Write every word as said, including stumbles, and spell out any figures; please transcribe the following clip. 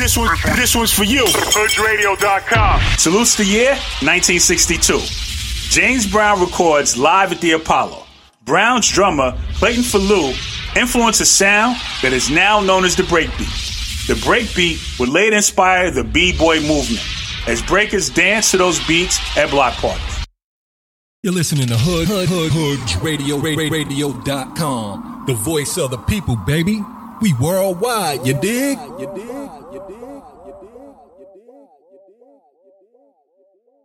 This one, this one's for you. Hood Radio dot com. Salutes the year, nineteen sixty-two. James Brown records live at the Apollo. Brown's drummer, Clayton Falou, influenced a sound that is now known as the breakbeat. The breakbeat would later inspire the B-boy movement, as breakers dance to those beats at block parties. You're listening to Hood, Hood, Hood, Hood Radio, Radio dot com. The voice of the people, baby. We worldwide, you dig? You dig?